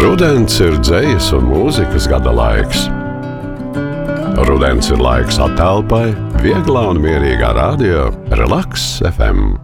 Rudens ir dzejas un mūzikas gada laiks. Rudens ir laiks attelpai, vieglā un mierīgā radio Relaks FM.